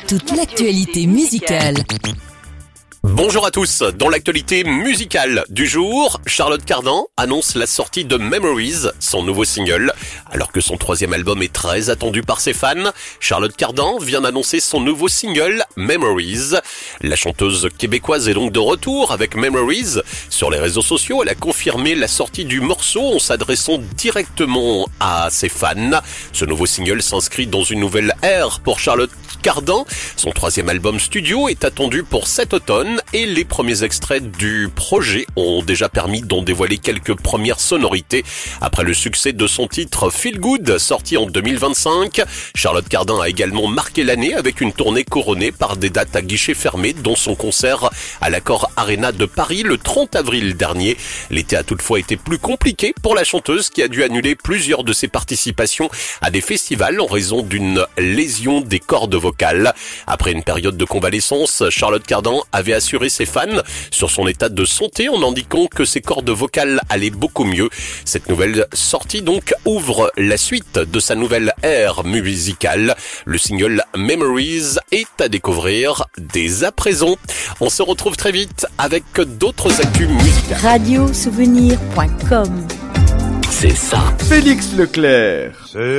toute l'actualité musicale. Bonjour à tous, dans l'actualité musicale du jour, Charlotte Cardin annonce la sortie de Memories, son nouveau single. Alors que son troisième album est très attendu par ses fans, Charlotte Cardin vient d'annoncer son nouveau single, Memories. La chanteuse québécoise est donc de retour avec Memories. Sur les réseaux sociaux, elle a confirmé la sortie du morceau en s'adressant directement à ses fans. Ce nouveau single s'inscrit dans une nouvelle ère pour Charlotte Cardin. Son troisième album studio est attendu pour cet automne et les premiers extraits du projet ont déjà permis d'en dévoiler quelques premières sonorités. Après le succès de son titre Feel Good, sorti en 2025, Charlotte Cardin a également marqué l'année avec une tournée couronnée par des dates à guichet fermé, dont son concert à l'Accor Arena de Paris le 30 avril dernier. L'été a toutefois été plus compliqué pour la chanteuse qui a dû annuler plusieurs de ses participations à des festivals en raison d'une lésion des cordes vocales. Après une période de convalescence, Charlotte Cardin avait assuré ses fans sur son état de santé en indiquant que ses cordes vocales allaient beaucoup mieux. Cette nouvelle sortie donc ouvre la suite de sa nouvelle ère musicale. Le single Memories est à découvrir dès à présent. On se retrouve très vite avec d'autres actus musicales. Radiosouvenir.com. C'est ça. Félix Leclerc.